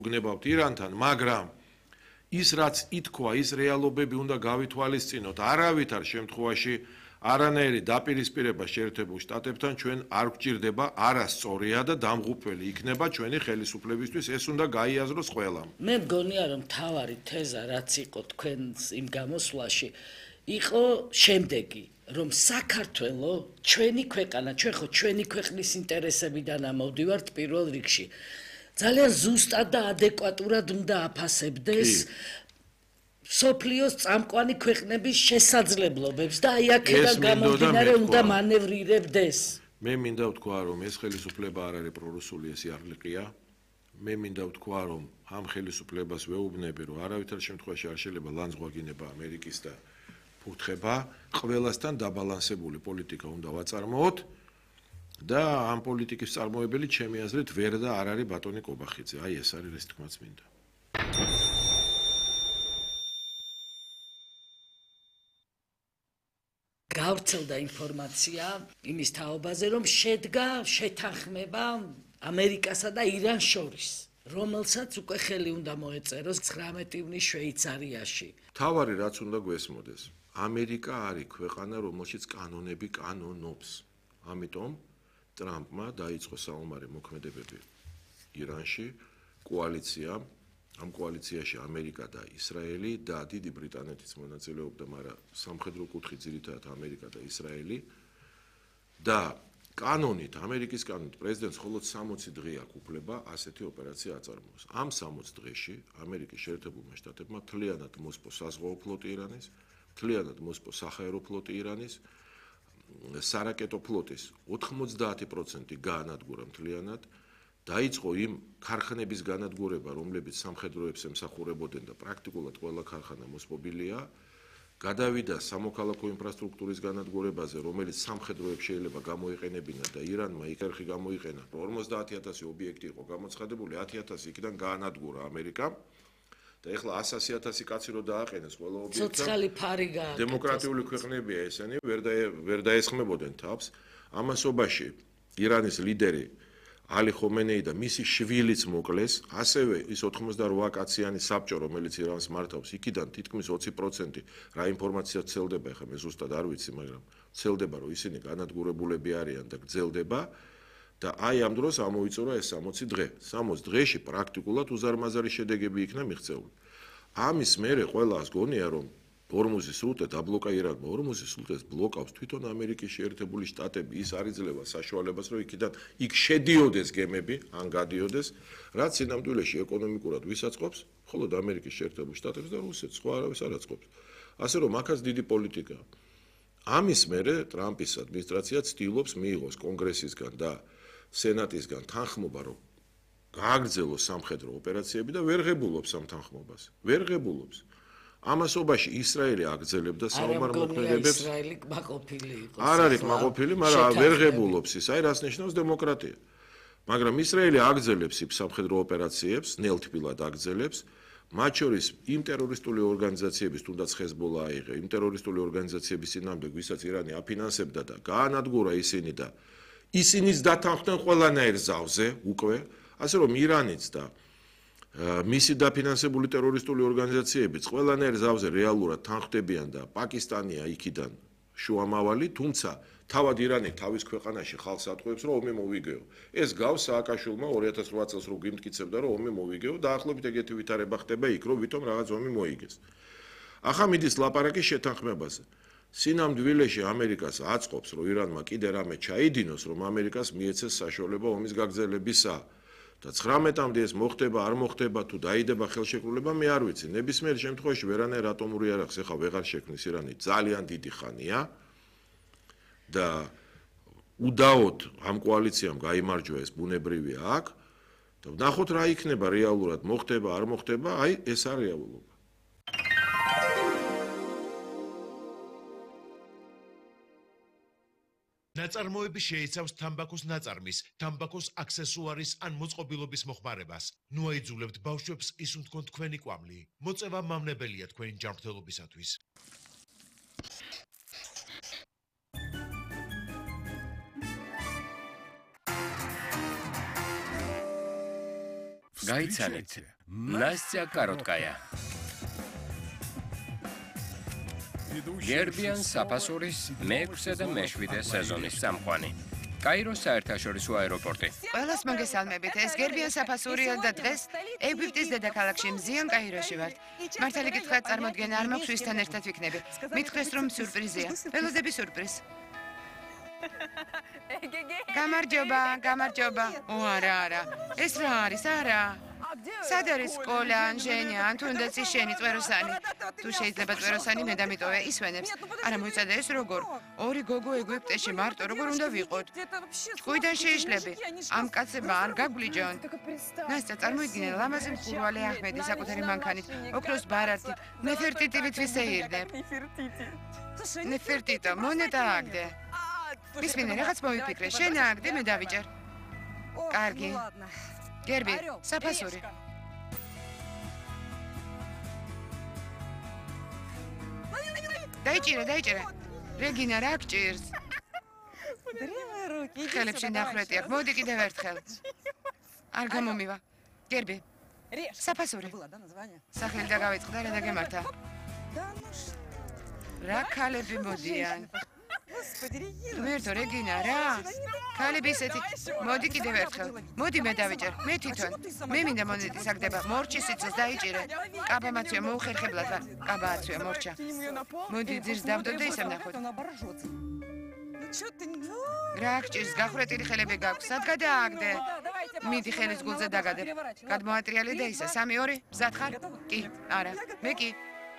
გნებავთ ირანთან, მაგრამ ის რაც ითქვა, ის რეალობები უნდა გავითვალისწინოთ. არავითარ შემთხვევაში არანაირი დაპირისპირება შეერთებულ შტატებთან ჩვენ არ გვჭირდება, არასწორია და დამღუპველი იქნება ჩვენი ხელისუფლებისთვის, ეს უნდა გაიაზროს ყველამ. მე მგონია რომ მთავარი თეზა რაც იყო თქვენს იმ გამოსვლაში იყო შემდეგი, რომ საქართველო ჩვენი ქვეყანა, ჩვენ ხო ჩვენი ქვეყნის ინტერესებიდან ამოვდივართ პირველ რიგში. ძალიან ზუსტად და ადეკვატურად უნდა აფასებდეს სოფლიოს წამყვანი ქვეყნების შესაძლებლობებს და აი აქედან გამომდინარე უნდა მანევრირებდეს. მე მინდა ვთქვა, რომ ეს ხელისუფლება არ არის პრორუსული, ეს იარლიყია. მე მინდა ვთქვა, რომ ამ ხელისუფლებას ვეუბნები, რომ არავითარ შემთხვევაში არ შეიძლება ლანძღვაგინება ამერიკის და ფურთხება, ყველასთან დაბალანსებული პოლიტიკა უნდა ვაწარმოოთ და ამ პოლიტიკის წარმოებელი ჩემი აზრით ვერ და არ არის ბატონი კობახიძე. აი ეს არის ეს თქმაც მინდა. გავრცელდა ინფორმაცია იმის თაობაზე, რომ შედგა შეთანხმება ამერიკასა და ირანს შორის, რომელსაც უკვე ხელი უნდა მოეწეროს 19 ივნის შვეიცარიაში. თავარი რაც უნდა გვესმოდეს, ამერიკა არის ქვეყანა, რომელშიც კანონები კანონობს. ამიტომ ტრამპმა დაიწყო საომარი მოქმედებები ირანში, კოალიციამ, ამ კოალიციაში ამერიკა და ისრაელი და დიდი ბრიტანეთიც მონაწილეობდა, მაგრამ სამხედრო კუთხით ძირითადად ამერიკა და ისრაელი და კანონით, ამერიკის კანონით პრეზიდენტს მხოლოდ 60 დღე აქვს უფლება ასეთი ოპერაცია აწარმოოს. ამ 60 დღეში ამერიკის შეერთებულმა შტატებმა მთლიანად მოსპო საზღვაო ფლოტი ირანის, მთლიანად მოსპო საჰაერო ფლოტი ირანის, სარაკეტო ფლოტის 90% გაანადგურა მთლიანად. დაიწყო იმ ქარხნების განადგურება, რომლებიც სამხედროებს ემსახურებოდნენ და პრაქტიკულად ყველა ქარხანა მოსპობილია. გადავიდა სამოქალაქო ინფრასტრუქტურის განადგურებაზე, რომელიც სამხედროებს შეიძლება გამოიყენებინა და ირანმა იქერხი გამოიყენა. 50,000 ობიექტი იყო გამოცხადებული, 10,000 იქიდან გაანადგურა ამერიკამ. და ეხლა 100,000 კაცი რო დააყენეს ყველა ობიექტს. ცოცხალი ფარი გააკეთეს. დემოკრატიული ქვეყნებია ესენი, ვერ დაესხმებოდნენ თავს. ამასობაში ირანის ლიდერი ალი ხომენეი და მისი შვილიც მოკლეს, ასევე ის 88 კაციანი საბჭო, რომელიც ირანს მართავს, იქიდან თითქმის 20% რა ინფორმაცია ცელდება, ეხლა მე ზუსტად არ ვიცი, მაგრამ ცელდება, რომ ისინი განადგურებულები არიან და გრძელდება და აი ამ დროს ამოიწურა ეს 60 დღე. 60 დღეში პრაქტიკულად უზარმაზარი შედეგები იქნა მიღწეული. ამის მერე ყველას გონია, რომ ორმუზის სრუტე დაბლოკა ირანმა. ორმუზის სრუტეს ბლოკავს თვითონ ამერიკის შეერთებული შტატები. ის არ იძლევა საშუალებას, რომ იქ შედიოდეს გემები, ან გადიოდეს, რაც სინამდვილეში ეკონომიკურად ვისაწყობს, მხოლოდ ამერიკის შეერთებულ შტატებს და რუსეთს, სხვა არავის არ აწყობს. ასე რომ აქაც დიდი პოლიტიკაა. ამის მერე ტრამპის ადმინისტრაცია ცდილობს მიიღოს კონგრესისგან და სენატისგან თანხმობა, რომ გააგრძელოს სამხედრო ოპერაციები და ვერ ღებულობს ამ თანხმობას. ვერ ღებულობს. ამასობაში ისრაელი აგრძელებდა საომარ მოქმედებებს. ისრაელი კმაყოფილი იყო. არ არის კმაყოფილი, მაგრამ ვერ ღებულობს ის. აი რას ნიშნავს დემოკრატია. მაგრამ ისრაელი აგრძელებს იმ სამხედრო ოპერაციებს, ნელთბილად აგრძელებს, მათ შორის იმ ტერორისტული ორგანიზაციების, თუნდაც ჰეზბოლა აიღე, იმ ტერორისტული ორგანიზაციების წინააღმდეგ, ვისაც ირანი აფინანსებდა და გაანადგურა ისინი და ისინიც დათანხმდნენ ყველანაირ ზავზე უკვე, ასე რომ ირანიც და მისი დაფინანსებული ტერორისტული ორგანიზაციებიც ყველანაირ ზავზე რეალურად თანხმდებიან და პაკისტანია იქიდან შუამავალი, თუმცა თავად ირანი თავის ქვეყანაში ხალხს ატყუებს, რომ ომი მოვიგეო. ეს გავს სააკაშვილმა 2008 წელს რო გიმტკიცებდა, რომ ომი მოვიგეო, დაახლოებით ეგეთი ვითარება ხდება იქ, რომ ვითომ რაღაც ომი მოიგეს. ახლა მიდის ლაპარაკი შეთანხმებაზე. სინამდვილეში ამერიკას აწყობს, რომ ირანმა კიდე რამე ჩაიდინოს, რომ ამერიკას მიეცეს საშუალება ომის გაგრძელებისა. და 19-მდე ეს მოხდება, არ მოხდება, თუ დაიდება ხელშეკრულება, მე არ ვიცი. ნებისმიერ შემთხვევაში ვერანაირ ატომური იარაღს ეხლა ვეღარ შექმნის ირანი, ძალიან დიდი ხანია. და უდაოდ ამ კოალიციამ გაიმარჯვა ეს ბუნებრივია აქ და ვნახოთ რა იქნება რეალურად, მოხდება, არ მოხდება, აი ეს არის რეალობა. ნაწარმოები შეიცავს თამბაქოს ნაწარმის, თამბაქოს აქსესუარის ან მოწყობილობის მოხმარებას. ნუ აიძულებთ ბავშვებს ისუნ თქვენ თქვენი კვამლი. მოწევა მავნებელია თქვენი ჯანმრთელობისათვის. გაიცანეთ. Настя Короткая. Გერბიან საფასურის მე-6 და მე-7 სეზონის წამყვანი. კაიროს საერთაშორისო აეროპორტი. ყველას მოგესალმებით. ეს გერბიან საფასურია და დღეს ეგვიპტის დედაქალაქში მზიან კაიროში ვართ. მართალი გითხრათ, წარმოდგენა არ მაქვს ვისთან ერთად ვიქნები. მითხრეს რომ სიურპრიზია. ველოდები სიურპრიზ. გამარჯობა. არა. ეს რა არის? არა. სად არის სკოლა, ჟენია, ან თუნდაც შენი წვეროსანი? თუ შეიძლება წვეროსანი მე დამიტოვე ისვენებს. არა მოიცადე ეს როგორ? ორი გოგო ეგვიპტეში მარტო როგორ უნდა ვიყოთ? ჭკუიდან შეიშლები. ამ კაცებმა არ გაგვლიჯონ. ნასტა წარმოიდგინე ლამაზი მხურვალე აჰმედი საკუთარი მანქანით, ოქროს ბარათით, ნეფერტიტივით ვისეირნებ. ნეფერტიტო, მონეტა აგდე. მისმინე რაღაც მოვიფიქრე, შენ აგდე, მე დავიჭერ. კარგი. გერბი, საფასური. დაიჭირე. რეგინა რა გჭირს? ხელებში ნახრეტი აქვს. მოდი კიდევ ერთხელ. არ გამომივა. გერბი. საფასური. სახელი დაგავიწყდა და დაგემართა. რა ქალები მოდიან? ღმერთო, რეგინა რა? ქალები ისეთი. მოდი კიდევ ერთხელ. მოდი მე დავიჭერ. მე თვითონ. მე მინდა მონეტის აგდება. მორჩი სიცეს დაიჭირე. კაბა მაცვია მოუხერხებლად ვარ. კაბა აცვია მორჩა. მოდი ძირს დავდო და ისე ვნახოთ. რა გჭირს? გახრეტილი ხელები გაქვს. სად გადააგდე? მიდი ხელის გულზე დაგადებ. გადმოატრიალე და ისე 3-2 მზად ხარ? კი, არა. მე კი.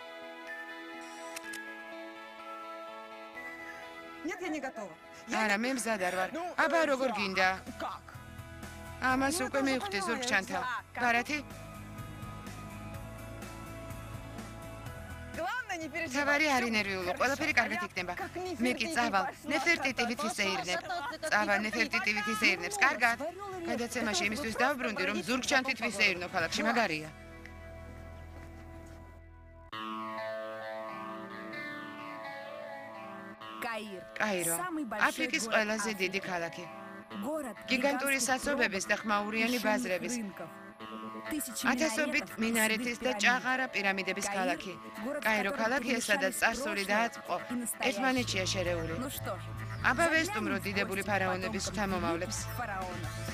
არა, მე მზად არ ვარ. აბა როგორ გინდა? ამას უკვე მივხვდი ზურგჩანთა. ბარათი? თავარი არ ინერვიულო, ყველაფერი კარგად იქნება. მე კი წავალ, ნეფერტიტივით ვისეირნებ. ნეფერტიტივით ვისეირნებს, კარგად. გადაცემაში იმისთვის დავბრუნდი, რომ ზურგჩანთით ვისეირნო ქალაქში, მაგარია. კაირო, აფრიკის ყველაზე დიდი ქალაქი. გიგანტური სასობების და ხმაურიანი ბაზრების. ათასობით მინარეთის და ჭაღარა პირამიდების ქალაქი. კაირო ქალაქია, სადაც წარსული და აწმყო ერთმანეთშია შერეული. აბა ვესტუმრო დიდებული ფარაონების შთამომავლებს.